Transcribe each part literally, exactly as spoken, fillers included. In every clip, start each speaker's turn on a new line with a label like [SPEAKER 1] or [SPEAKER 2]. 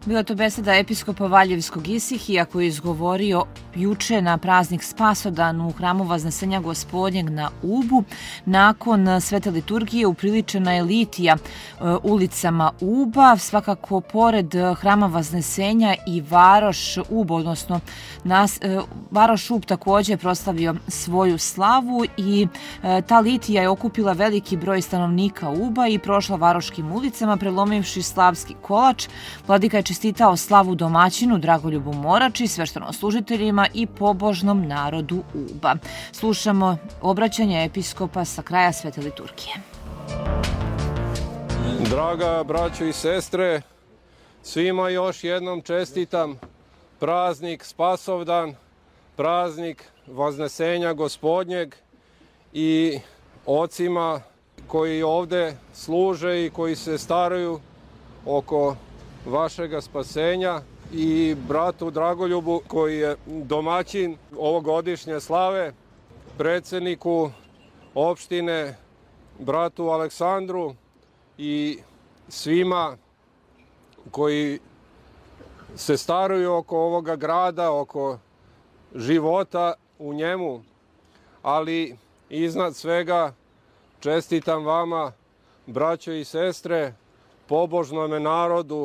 [SPEAKER 1] Bila to beseda episkopa Valjevskog Isihija koji je izgovorio juče na praznik Spasodan u hramu Vaznesenja Gospodnjeg na Ubu. Nakon svete liturgije upriličena je litija ulicama Uba, svakako pored hrama Vaznesenja i varoš Ub, odnosno nas, varoš Ub također proslavio svoju slavu i ta litija je okupila veliki broj stanovnika Uba i prošla varoškim ulicama prelomivši slavski kolač. Vladika je čestitao slavu domaćinu Dragoljubu Morači, sveštenoslужiteljima i pobožnom narodu Uba. Slušamo obraćanje episkopa sa kraja svete liturgije.
[SPEAKER 2] Draga braćo i sestre, svima još jednom čestitam praznik Spasovdan, praznik Vaznesenja Gospodnjeg i ocima koji ovde služe i koji se staraju oko vašega spasenja i bratu Dragoljubu koji je domaćin ovogodišnje slave, predsjedniku opštine bratu Aleksandru i svima koji se staraju oko ovoga grada, oko života u njemu, ali iznad svega čestitam vama, braćo i sestre, pobožnome narodu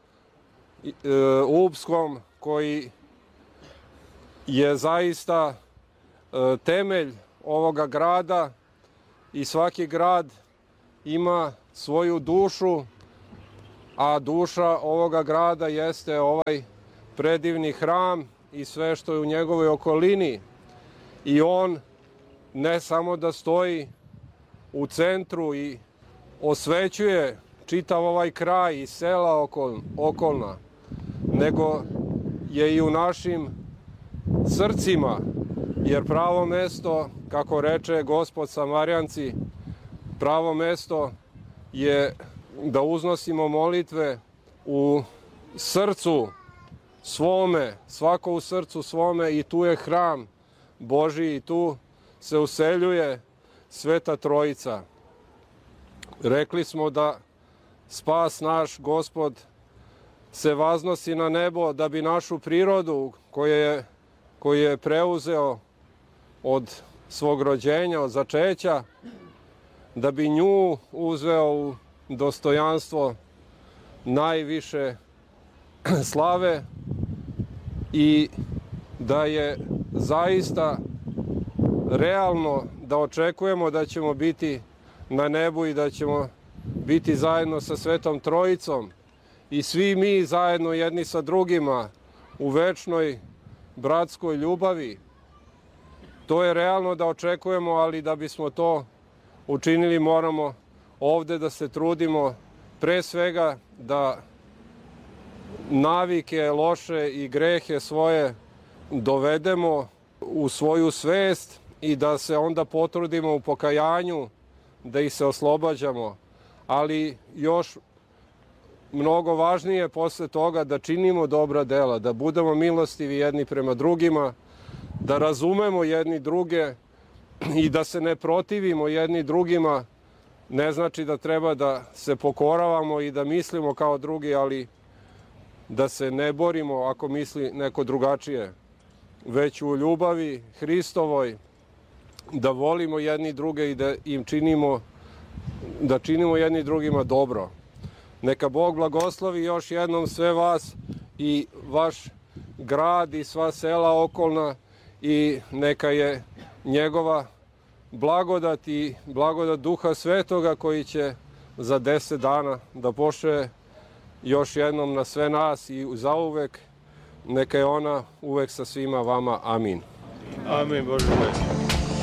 [SPEAKER 2] Ubskom koji je zaista temelj ovoga grada i svaki grad ima svoju dušu, a duša ovoga grada jeste ovaj predivni hram i sve što je u njegovoj okolini. I on ne samo da stoji u centru i osvećuje čitav ovaj kraj i sela okol, okolna, nego je i u našim srcima, jer pravo mesto, kako reče Gospod Samarijanci, pravo mesto je da uznosimo molitve u srcu svome, svako u srcu svome, i tu je hram Božji i tu se useljuje Sveta Trojica. Rekli smo da spas naš Gospod se vaznosi na nebo da bi našu prirodu koju je, koju je preuzeo od svog rođenja, od začeća, da bi nju uzeo u dostojanstvo najviše slave i da je zaista realno da očekujemo da ćemo biti na nebu i da ćemo biti zajedno sa Svetom Trojicom i svi mi zajedno jedni sa drugima u večnoj bratskoj ljubavi. To je realno da očekujemo, ali da bismo to učinili moramo ovde da se trudimo, pre svega da navike loše i grehe svoje dovedemo u svoju svest i da se onda potrudimo u pokajanju, da ih se oslobađamo. Ali još mnogo važnije posle toga da činimo dobra dela, da budemo milostivi jedni prema drugima, da razumemo jedni druge i da se ne protivimo jedni drugima. Ne znači da treba da se pokoravamo i da mislimo kao drugi, ali da se ne borimo ako misli neko drugačije, već u ljubavi Hristovoj da volimo jedni druge i da im činimo, da činimo jedni drugima dobro. Neka Bog blagoslovi još jednom sve vas i vaš grad i sva sela okolna i neka je njegova blagodat i blagodat Duha Svetoga koji će za deset dana da pošle još jednom na sve nas i zauvek. Neka je ona uvek sa svima vama. Amin.
[SPEAKER 3] Amin, Bože moj.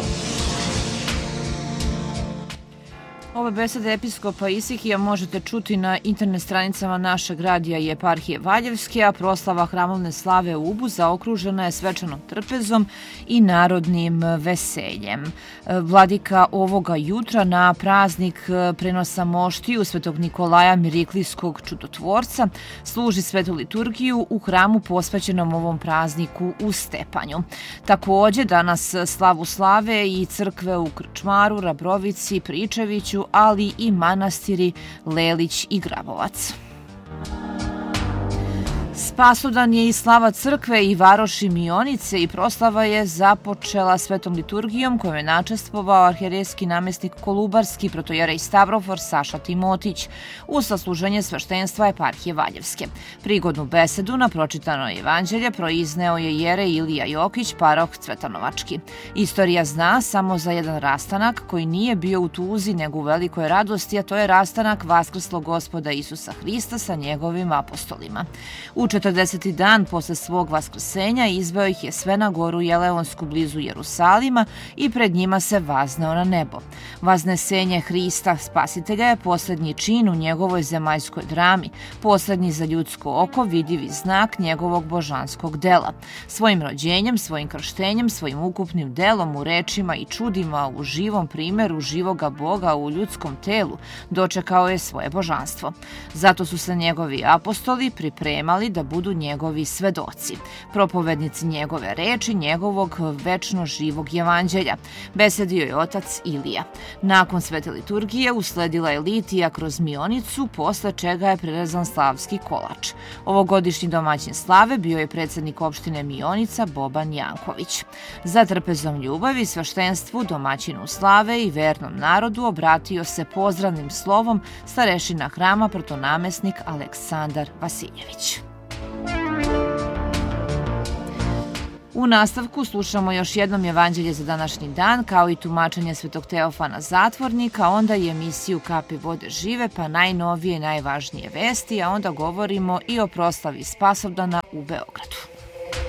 [SPEAKER 1] Ove besede episkopa Isihija možete čuti na internet stranicama našeg radija i eparhije Valjevske, a proslava hramovne slave u Ubu zaokružena je svečanom trpezom i narodnim veseljem. Vladika ovoga jutra na praznik prenosa moštiju Svetog Nikolaja Miriklijskog čudotvorca služi svetu liturgiju u hramu posvećenom ovom prazniku u Stepanju. Također danas slavu slave i crkve u Krčmaru, Rabrovici, Pričeviću, ali i manastiri Lelić i Grabovac. Spasodan je i slava crkve i varoši Mionice i proslava je započela svetom liturgijom koju je načestvovao arhijerejski namestnik Kolubarski protojerej Stavrofor Saša Timotić uz sasluženje sveštenstva eparhije Valjevske. Prigodnu besedu na pročitano evanđelje proizneo je jerej Ilija Jokić, paroh Cvetanovački. Istorija zna samo za jedan rastanak koji nije bio u tuzi nego u velikoj radosti, a to je rastanak vaskrslog Gospoda Isusa Hrista sa njegovim apostolima. U četrdeseti dan posle svog vaskrsenja izveo ih je sve na goru Jeleonsku blizu Jerusalima i pred njima se vazneo na nebo. Vaznesenje Hrista, spasitelja, je poslednji čin u njegovoj zemaljskoj drami, poslednji za ljudsko oko vidljivi znak njegovog božanskog dela. Svojim rođenjem, svojim krštenjem, svojim ukupnim delom u rečima i čudima u živom primeru živoga Boga u ljudskom telu dočekao je svoje božanstvo. Zato su se njegovi apostoli pripremali da budu njegovi svedoci, propovednici njegove reči, njegovog večno živog evanđelja. Besedio je otac Ilija. Nakon svete liturgije usledila je litija kroz Mionicu, posle čega je prerezan slavski kolač. Ovogodišnji domaćin slave bio je predsednik opštine Mionica Boban Janković. Za trpezom ljubavi, sveštenstvu, domaćinu slave i vernom narodu obratio se pozdravnim slovom starešina hrama protonamesnik Aleksandar Vasiljević. U nastavku slušamo još jednom evanđelje za današnji dan, kao i tumačenje svetog Teofana Zatvornika, onda i emisiju Kapi vode žive, pa najnovije i najvažnije vesti, a onda govorimo i o proslavi Spasovdana u Beogradu.